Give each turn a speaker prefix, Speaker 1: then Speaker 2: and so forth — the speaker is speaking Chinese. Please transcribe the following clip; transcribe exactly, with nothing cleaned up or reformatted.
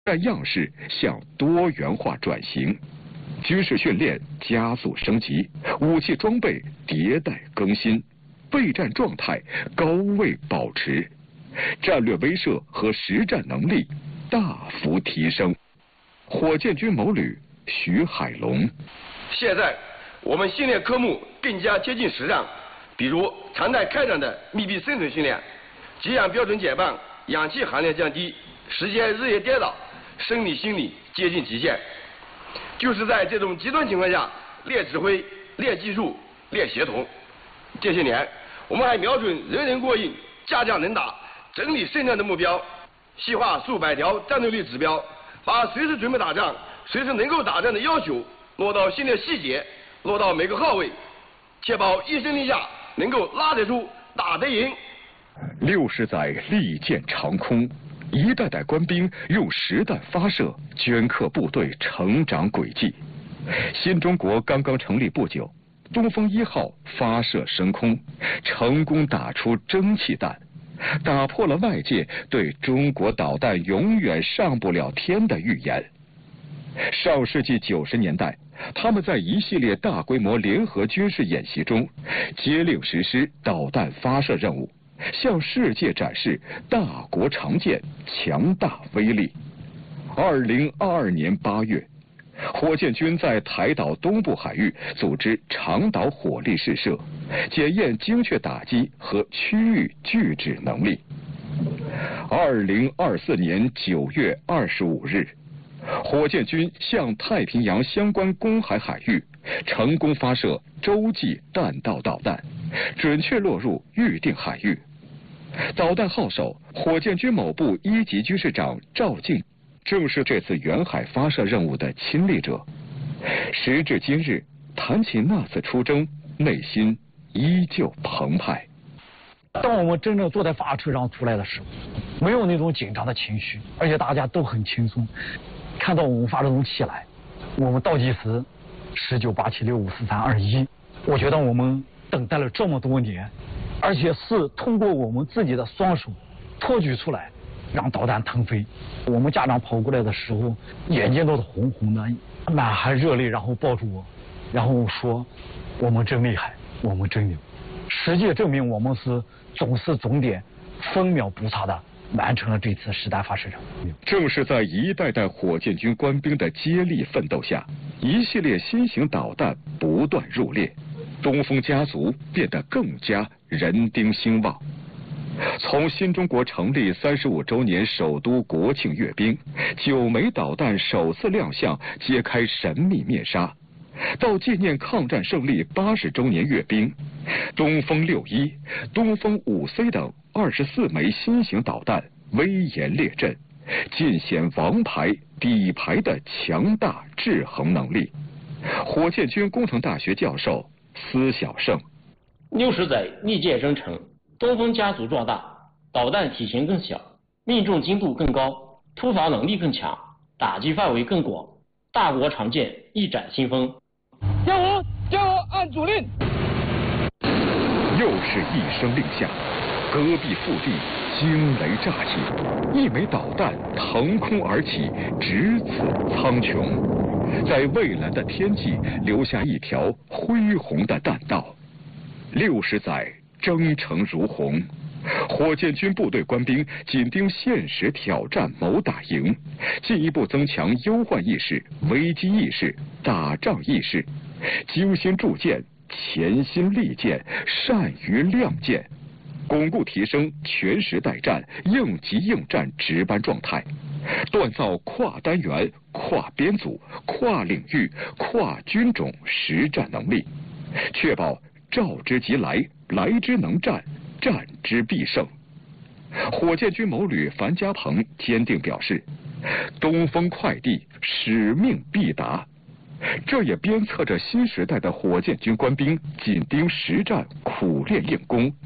Speaker 1: 战样式向多元化转型，军事训练加速升级，武器装备迭代更新，备战状态高位保持，战略威慑和实战能力大幅提升。火箭军某旅徐海龙：
Speaker 2: 现在我们训练科目更加接近实战，比如常态开展的密闭生存训练，给氧标准减半，氧气含量降低，时间日夜颠倒，生理心理接近极限。就是在这种极端情况下练指挥、练技术、练协同。这些年，我们还瞄准人人过硬、家家能打、整理胜战的目标，细化数百条战斗力指标，把随时准备打仗、随时能够打仗的要求落到训练细节，落到每个号位，确保一声令下能够拉得住、打得赢。
Speaker 1: 六十载利剑长空，一代代官兵用实弹发射镌刻部队成长轨迹。新中国刚刚成立不久，东风一号发射升空，成功打出蒸汽弹，打破了外界对中国导弹永远上不了天的预言。上世纪九十年代，他们在一系列大规模联合军事演习中，接令实施导弹发射任务，向世界展示大国常见强大威力。二零二二年八月，火箭军在台岛东部海域组织长岛火力试射，检验精确打击和区域拒止能力。二零二四年九月二十五日，火箭军向太平洋相关公海海域成功发射洲际弹道导弹，准确落入预定海域。导弹号手火箭军某部一级军事长赵敬正是这次远海发射任务的亲历者。时至今日，谈起那次出征，内心依旧澎湃。
Speaker 3: 当我们真正坐在发车上出来的时候，没有那种紧张的情绪，而且大家都很轻松。看到我们发射动起来，我们倒计时十九八七六五四三二一，我觉得我们等待了这么多年，而且是通过我们自己的双手托举出来，让导弹腾飞。我们家长跑过来的时候，眼睛都是红红的，满含热泪，然后抱住我，然后说：“我们真厉害，我们真牛。”实际证明，我们是总是总点，分秒不差的完成了这次实弹发射任务。
Speaker 1: 正是在一代代火箭军官兵的接力奋斗下，一系列新型导弹不断入列，东风家族变得更加人丁兴旺。从新中国成立三十五周年首都国庆阅兵，九枚导弹首次亮相，揭开神秘面纱，到纪念抗战胜利八十周年阅兵，东风六一、东风五 C 等二十四枚新型导弹威严列阵，尽显王牌底牌的强大制衡能力。火箭军工程大学教授司晓胜：
Speaker 4: 六十载利剑生成，东风家族壮大，导弹体型更小，命中精度更高，突防能力更强，打击范围更广，大国常见，一展新风。
Speaker 3: 将我将我按主令。
Speaker 1: 又是一声令下，戈壁腹地惊雷炸起，一枚导弹腾空而起，直刺苍穹，在蔚蓝的天际留下一条恢宏的弹道。六十载征程如虹，火箭军部队官兵紧盯现实挑战谋打赢，进一步增强忧患意识、危机意识、打仗意识，精心铸剑，潜心利剑，善于亮剑，巩固提升全时待战、应急应战值班状态，锻造跨单元、跨编组、跨领域、跨军种实战能力，确保召之即来，来之能战，战之必胜。火箭军某旅樊家鹏坚定表示：东风快递，使命必达。这也鞭策着新时代的火箭军官兵紧盯实战，苦练硬功，